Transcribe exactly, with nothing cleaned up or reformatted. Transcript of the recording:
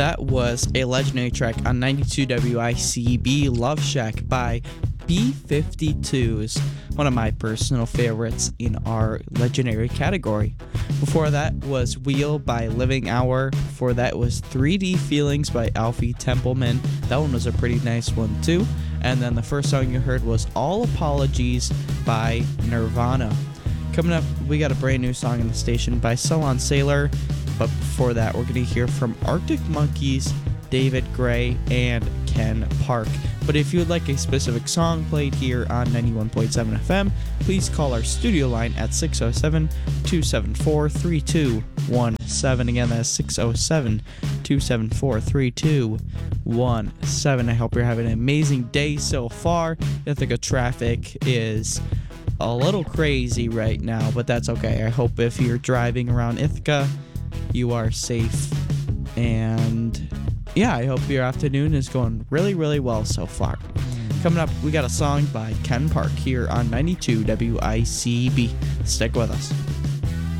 That was a legendary track on ninety-two W I C B, Love Shack by B fifty-twos, one of my personal favorites in our legendary category. Before that was Wheel by Living Hour. Before that was three D Feelings by Alfie Templeman. That one was a pretty nice one too. And then the first song you heard was All Apologies by Nirvana. Coming up, we got a brand new song in the station by Salon Sailor. But before that, we're going to hear from Arctic Monkeys, David Gray, and Ken Park. But if you would like a specific song played here on ninety-one point seven F M, please call our studio line at six oh seven, two seven four, three two one seven. Again, that's six oh seven, two seven four, three two one seven. I hope you're having an amazing day so far. Ithaca traffic is a little crazy right now, but that's okay. I hope if you're driving around Ithaca, you are safe. And yeah, I hope your afternoon is going really, really well so far. Coming up, we got a song by Ken Park here on ninety-two W I C B. Stick with us.